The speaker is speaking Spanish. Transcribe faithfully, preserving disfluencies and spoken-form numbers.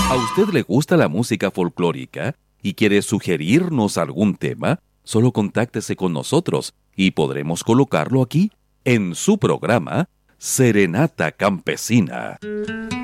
¿A usted le gusta la música folclórica y quiere sugerirnos algún tema? Solo contáctese con nosotros y podremos colocarlo aquí en su programa Serenata Campesina.